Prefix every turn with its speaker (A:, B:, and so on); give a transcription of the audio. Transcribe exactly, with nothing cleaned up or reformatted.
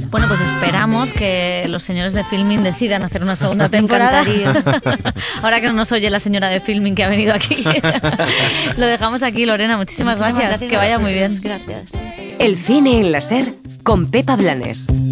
A: Bueno, pues esperamos que los señores de Filmin decidan hacer una segunda temporada. Ahora que no nos oye la señora de Filmin que ha venido aquí. Lo dejamos aquí, Lorena. Muchísimas, Muchísimas gracias. gracias. Que vaya muy bien.
B: Gracias. El cine en la SER con Pepa Blanes.